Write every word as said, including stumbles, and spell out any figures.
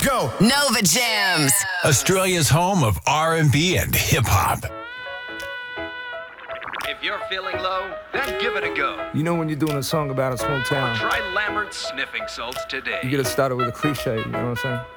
go. Nova Jams. Australia's home of R and B and hip-hop. If you're feeling low, then give it a go. You know when you're doing a song about a small town, Try Lambert's Sniffing Salts today. you get to start it with a cliche, you know what I'm saying?